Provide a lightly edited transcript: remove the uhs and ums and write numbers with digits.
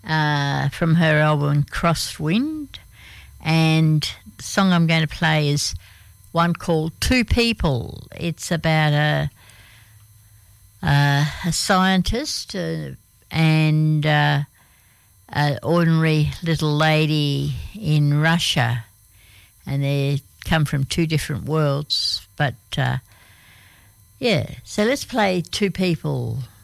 from her album Crosswind. And the song I'm going to play is one called Two People. It's about a scientist and an ordinary little lady in Russia, and they come from two different worlds. But, so let's play Two People.